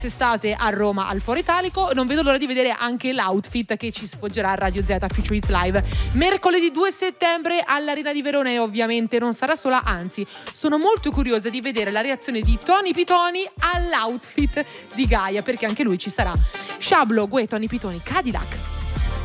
estate a Roma al Foro Italico. Non vedo l'ora di vedere anche l'outfit che ci sfoggerà a Radio Z Future Hits Live mercoledì 2 settembre all'Arena di Verona, e ovviamente non sarà sola, anzi sono molto curiosa di vedere la reazione di Tony Pitoni all'outfit di Gaia, perché anche lui ci sarà. Sciablo, Gue, Tony Pitoni, Cadillac.